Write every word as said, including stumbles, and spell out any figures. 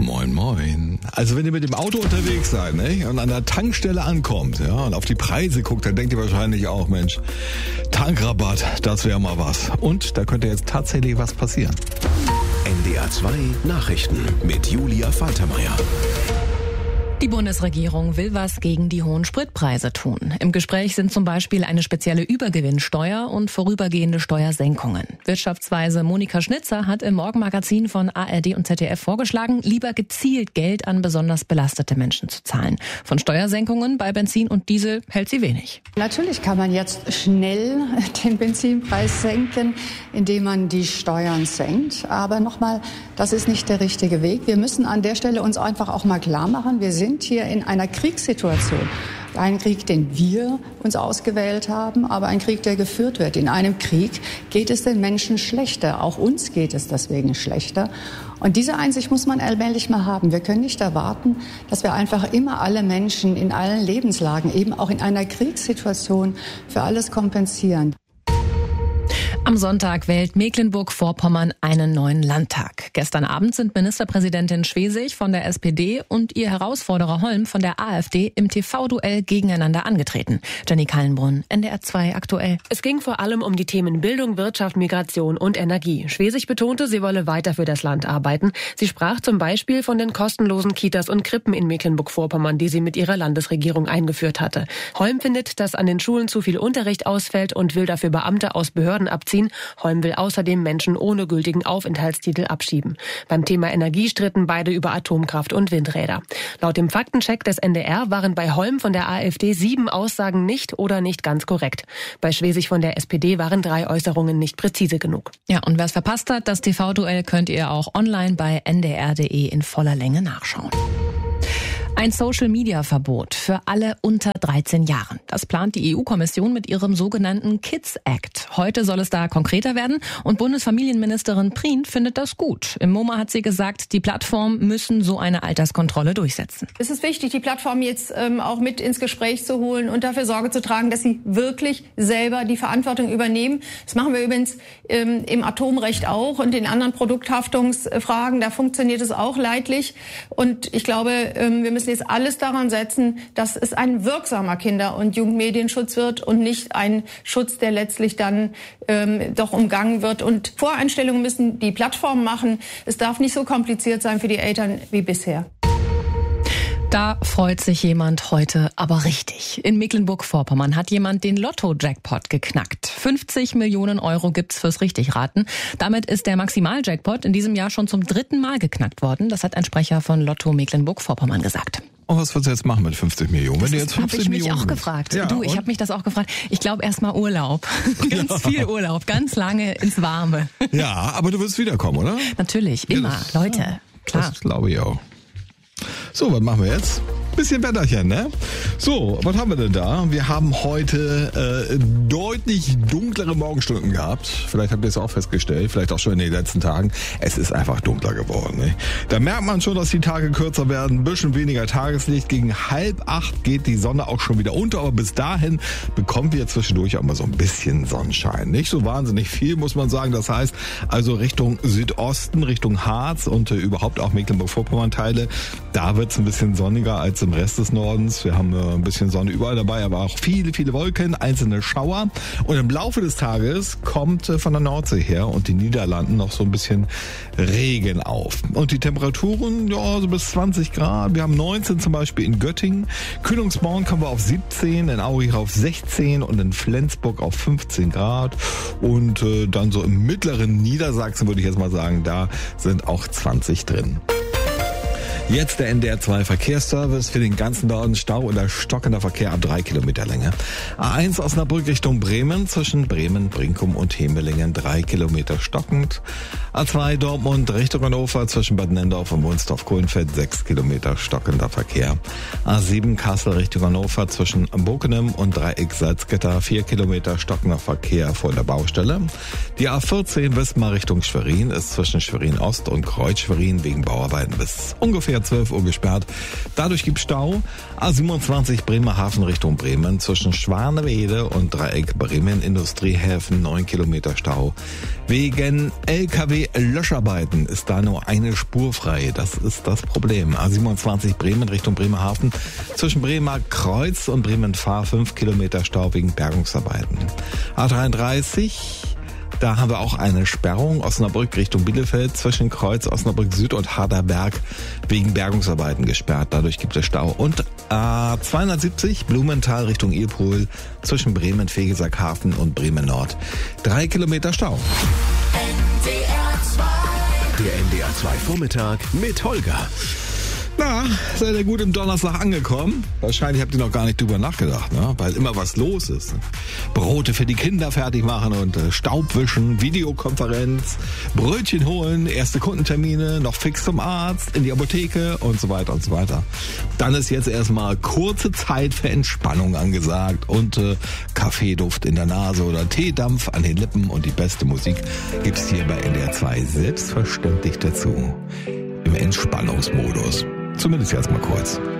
Moin, moin. Also wenn ihr mit dem Auto unterwegs seid, ne, und an der Tankstelle ankommt, ja, und auf die Preise guckt, dann denkt ihr wahrscheinlich auch, Mensch, Tankrabatt, das wäre mal was. Und da könnte jetzt tatsächlich was passieren. N D R zwei Nachrichten mit Julia Faltermeier. Die Bundesregierung will was gegen die hohen Spritpreise tun. Im Gespräch sind zum Beispiel eine spezielle Übergewinnsteuer und vorübergehende Steuersenkungen. Wirtschaftsweise Monika Schnitzer hat im Morgenmagazin von A R D und Z D F vorgeschlagen, lieber gezielt Geld an besonders belastete Menschen zu zahlen. Von Steuersenkungen bei Benzin und Diesel hält sie wenig. Natürlich kann man jetzt schnell den Benzinpreis senken, indem man die Steuern senkt. Aber nochmal, das ist nicht der richtige Weg. Wir müssen an der Stelle uns einfach auch mal klar machen, wir sind hier in einer Kriegssituation. Ein Krieg, den wir uns ausgewählt haben, aber ein Krieg, der geführt wird. In einem Krieg geht es den Menschen schlechter. Auch uns geht es deswegen schlechter. Und diese Einsicht muss man allmählich mal haben. Wir können nicht erwarten, dass wir einfach immer alle Menschen in allen Lebenslagen, eben auch in einer Kriegssituation, für alles kompensieren. Am Sonntag wählt Mecklenburg-Vorpommern einen neuen Landtag. Gestern Abend sind Ministerpräsidentin Schwesig von der S P D und ihr Herausforderer Holm von der AfD im T V-Duell gegeneinander angetreten. Jenny Kallenbrunn, N D R zwei aktuell. Es ging vor allem um die Themen Bildung, Wirtschaft, Migration und Energie. Schwesig betonte, sie wolle weiter für das Land arbeiten. Sie sprach zum Beispiel von den kostenlosen Kitas und Krippen in Mecklenburg-Vorpommern, die sie mit ihrer Landesregierung eingeführt hatte. Holm findet, dass an den Schulen zu viel Unterricht ausfällt und will dafür Beamte aus Behörden abziehen. Holm will außerdem Menschen ohne gültigen Aufenthaltstitel abschieben. Beim Thema Energie stritten beide über Atomkraft und Windräder. Laut dem Faktencheck des N D R waren bei Holm von der AfD sieben Aussagen nicht oder nicht ganz korrekt. Bei Schwesig von der S P D waren drei Äußerungen nicht präzise genug. Ja, und wer es verpasst hat, das T V-Duell könnt ihr auch online bei n d r punkt d e in voller Länge nachschauen. Ein Social-Media-Verbot für alle unter dreizehn Jahren. Das plant die E U-Kommission mit ihrem sogenannten Kids Act. Heute soll es da konkreter werden und Bundesfamilienministerin Prien findet das gut. Im MoMA hat sie gesagt, die Plattformen müssen so eine Alterskontrolle durchsetzen. Es ist wichtig, die Plattform jetzt ähm, auch mit ins Gespräch zu holen und dafür Sorge zu tragen, dass sie wirklich selber die Verantwortung übernehmen. Das machen wir übrigens ähm, im Atomrecht auch und in anderen Produkthaftungsfragen. Da funktioniert es auch leidlich. Und ich glaube, ähm, wir müssen jetzt alles daran setzen, dass es ein wirksamer Kinder- und Jugendmedienschutz wird und nicht ein Schutz, der letztlich dann ähm, doch umgangen wird. Und Voreinstellungen müssen die Plattformen machen. Es darf nicht so kompliziert sein für die Eltern wie bisher. Da freut sich jemand heute aber richtig. In Mecklenburg-Vorpommern hat jemand den Lotto-Jackpot geknackt. fünfzig Millionen Euro gibt's fürs Richtigraten. Damit ist der Maximal-Jackpot in diesem Jahr schon zum dritten Mal geknackt worden. Das hat ein Sprecher von Lotto Mecklenburg-Vorpommern gesagt. Und was willst du jetzt machen mit fünfzig Millionen? Wenn Das jetzt fünfzig habe ich mich Millionen auch gefragt. Ja, du, ich habe mich das auch gefragt. Ich glaube erstmal Urlaub. Ganz ja. viel Urlaub, ganz lange ins Warme. Ja, aber du wirst wiederkommen, oder? Natürlich, immer, ja, das, Leute. Ja, klar. Das glaube ich auch. So, was machen wir jetzt? Bisschen Wetterchen, ne? So, was haben wir denn da? Wir haben heute äh, deutlich dunklere Morgenstunden gehabt. Vielleicht habt ihr es auch festgestellt, vielleicht auch schon in den letzten Tagen. Es ist einfach dunkler geworden. Ne? Da merkt man schon, dass die Tage kürzer werden, ein bisschen weniger Tageslicht. Gegen halb acht geht die Sonne auch schon wieder unter, aber bis dahin bekommen wir zwischendurch auch mal so ein bisschen Sonnenschein. Nicht so wahnsinnig viel, muss man sagen. Das heißt, also Richtung Südosten, Richtung Harz und äh, überhaupt auch Mecklenburg-Vorpommern-Teile, da wird es ein bisschen sonniger als im Rest des Nordens. Wir haben äh, ein bisschen Sonne überall dabei, aber auch viele, viele Wolken, einzelne Schauer. Und im Laufe des Tages kommt äh, von der Nordsee her und den Niederlanden noch so ein bisschen Regen auf. Und die Temperaturen, ja, so bis zwanzig Grad. Wir haben neunzehn zum Beispiel in Göttingen. Kühlungsborn kommen wir auf siebzehn, in Aurich auf sechzehn und in Flensburg auf fünfzehn Grad. Und äh, dann so im mittleren Niedersachsen würde ich jetzt mal sagen, da sind auch zwanzig drin. Jetzt der N D R zwei Verkehrsservice für den ganzen Norden. Stau oder stockender Verkehr ab drei Kilometer Länge. A eins Osnabrück Richtung Bremen, zwischen Bremen, Brinkum und Hemelingen drei Kilometer stockend. A zwei Dortmund Richtung Hannover, zwischen Bad Nendorf und Wunstorf-Kohlenfeld sechs Kilometer stockender Verkehr. A sieben Kassel Richtung Hannover, zwischen Bokenem und Dreieck Salzgitter vier Kilometer stockender Verkehr vor der Baustelle. Die A vierzehn Wismar Richtung Schwerin ist zwischen Schwerin Ost und Kreuz Schwerin wegen Bauarbeiten bis ungefähr circa zwölf Uhr gesperrt. Dadurch gibt es Stau. A siebenundzwanzig Bremerhaven Richtung Bremen zwischen Schwanewede und Dreieck Bremen Industriehäfen neun Kilometer Stau. Wegen L K W-Löscharbeiten ist da nur eine Spur frei. Das ist das Problem. A siebenundzwanzig Bremen Richtung Bremerhaven zwischen Bremer Kreuz und Bremen Fahr fünf Kilometer Stau wegen Bergungsarbeiten. A dreiunddreißig, da haben wir auch eine Sperrung. Osnabrück Richtung Bielefeld zwischen Kreuz, Osnabrück Süd und Harderberg wegen Bergungsarbeiten gesperrt. Dadurch gibt es Stau. Und A zweihundertsiebzig Blumenthal Richtung Ilpohl zwischen Bremen, Vegesackhafen und Bremen Nord. Drei Kilometer Stau. Der N D R zwei Vormittag mit Holger. Na, seid ihr gut im Donnerstag angekommen? Wahrscheinlich habt ihr noch gar nicht drüber nachgedacht, ne? Weil immer was los ist. Brote für die Kinder fertig machen und äh, Staubwischen, Videokonferenz, Brötchen holen, erste Kundentermine, noch fix zum Arzt, in die Apotheke und so weiter und so weiter. Dann ist jetzt erstmal kurze Zeit für Entspannung angesagt und äh, Kaffeeduft in der Nase oder Teedampf an den Lippen und die beste Musik gibt's hier bei N D R zwei selbstverständlich dazu. Im Entspannungsmodus. Zumindest erstmal kurz.